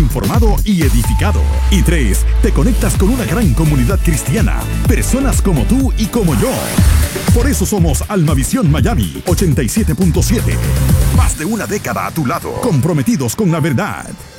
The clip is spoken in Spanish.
informado y edificado. Y 3, te conectas con una gran comunidad cristiana, personas como tú y como yo. Por eso somos Almavisión Miami 87.7. Más de una década a tu lado, comprometidos con la verdad.